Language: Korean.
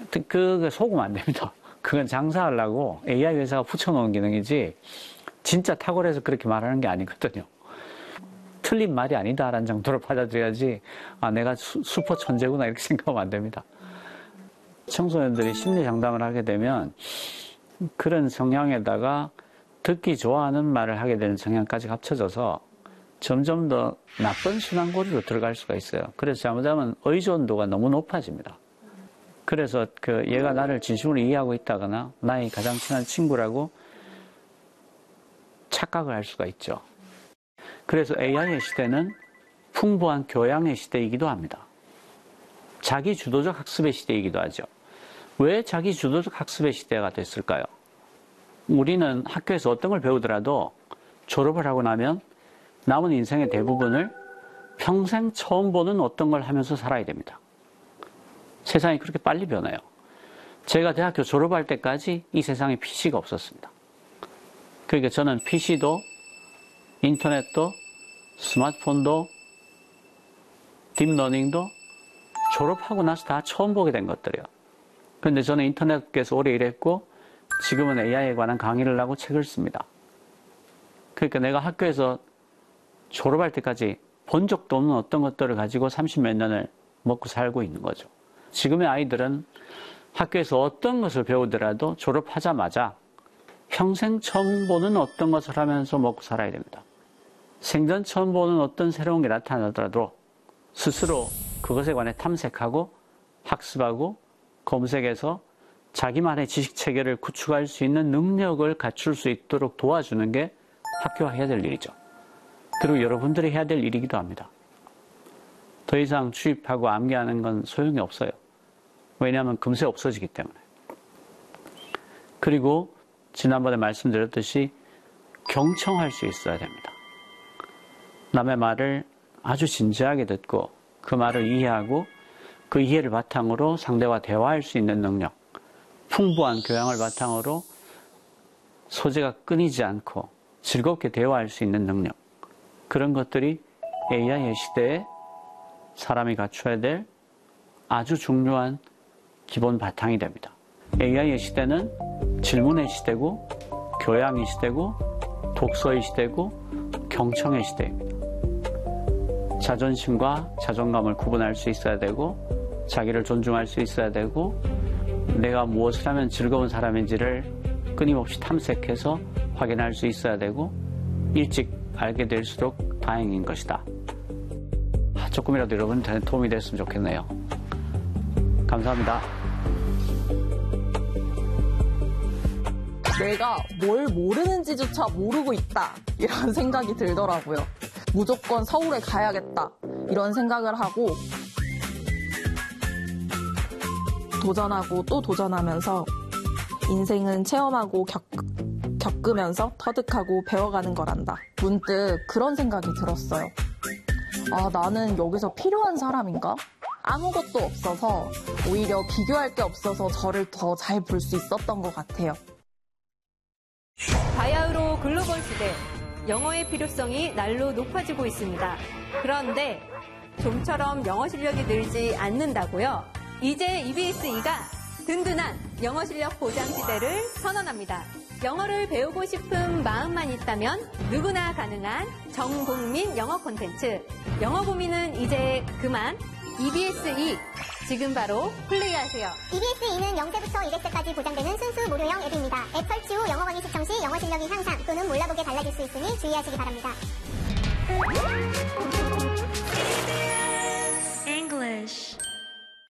그거 속으면 안 됩니다. 그건 장사하려고 AI 회사가 붙여놓은 기능이지 진짜 탁월해서 그렇게 말하는 게 아니거든요. 틀린 말이 아니다라는 정도로 받아들여야지 내가 슈퍼 천재구나 이렇게 생각하면 안 됩니다. 청소년들이 심리 상담을 하게 되면 그런 성향에다가 듣기 좋아하는 말을 하게 되는 성향까지 합쳐져서 점점 더 나쁜 순환고리로 들어갈 수가 있어요. 그래서 잘못하면 의존도가 너무 높아집니다. 그래서 얘가 나를 진심으로 이해하고 있다거나 나의 가장 친한 친구라고 착각을 할 수가 있죠. 그래서 AI의 시대는 풍부한 교양의 시대이기도 합니다. 자기 주도적 학습의 시대이기도 하죠. 왜 자기 주도적 학습의 시대가 됐을까요? 우리는 학교에서 어떤 걸 배우더라도 졸업을 하고 나면 남은 인생의 대부분을 평생 처음 보는 어떤 걸 하면서 살아야 됩니다. 세상이 그렇게 빨리 변해요. 제가 대학교 졸업할 때까지 이 세상에 PC가 없었습니다. 그러니까 저는 PC도 인터넷도 스마트폰도 딥러닝도 졸업하고 나서 다 처음 보게 된 것들이에요. 그런데 저는 인터넷에서 오래 일했고 지금은 AI에 관한 강의를 하고 책을 씁니다. 그러니까 내가 학교에서 졸업할 때까지 본 적도 없는 어떤 것들을 가지고 30몇 년을 먹고 살고 있는 거죠. 지금의 아이들은 학교에서 어떤 것을 배우더라도 졸업하자마자 평생 처음 보는 어떤 것을 하면서 먹고 살아야 됩니다. 생전 처음 보는 어떤 새로운 게 나타나더라도 스스로 그것에 관해 탐색하고 학습하고 검색해서 자기만의 지식체계를 구축할 수 있는 능력을 갖출 수 있도록 도와주는 게 학교가 해야 될 일이죠. 그리고 여러분들이 해야 될 일이기도 합니다. 더 이상 주입하고 암기하는 건 소용이 없어요. 왜냐하면 금세 없어지기 때문에. 그리고 지난번에 말씀드렸듯이 경청할 수 있어야 됩니다. 남의 말을 아주 진지하게 듣고 그 말을 이해하고 그 이해를 바탕으로 상대와 대화할 수 있는 능력, 풍부한 교양을 바탕으로 소재가 끊이지 않고 즐겁게 대화할 수 있는 능력, 그런 것들이 AI의 시대에 사람이 갖춰야 될 아주 중요한 기본 바탕이 됩니다. AI의 시대는 질문의 시대고 교양의 시대고 독서의 시대고 경청의 시대입니다. 자존심과 자존감을 구분할 수 있어야 되고 자기를 존중할 수 있어야 되고 내가 무엇을 하면 즐거운 사람인지를 끊임없이 탐색해서 확인할 수 있어야 되고 일찍 알게 될수록 다행인 것이다. 조금이라도 여러분한테 도움이 됐으면 좋겠네요. 감사합니다. 내가 뭘 모르는지조차 모르고 있다 이런 생각이 들더라고요. 무조건 서울에 가야겠다 이런 생각을 하고 도전하고 또 도전하면서 인생은 체험하고 겪으면서 터득하고 배워가는 거란다. 문득 그런 생각이 들었어요. 나는 여기서 필요한 사람인가? 아무것도 없어서 오히려 비교할 게 없어서 저를 더 잘 볼 수 있었던 것 같아요. 바야흐로 글로벌 시대, 영어의 필요성이 날로 높아지고 있습니다. 그런데 좀처럼 영어 실력이 늘지 않는다고요? 이제 EBS-E가 든든한 영어 실력 보장 시대를 선언합니다. 영어를 배우고 싶은 마음만 있다면 누구나 가능한 전국민 영어 콘텐츠. 영어 고민은 이제 그만. EBS-E 지금 바로 플레이하세요. EBS-E는 0세부터 200세까지 보장되는 순수 무료형 앱입니다. 앱 설치 후 영어 강의 시청 시 영어 실력이 향상 또는 몰라보게 달라질 수 있으니 주의하시기 바랍니다.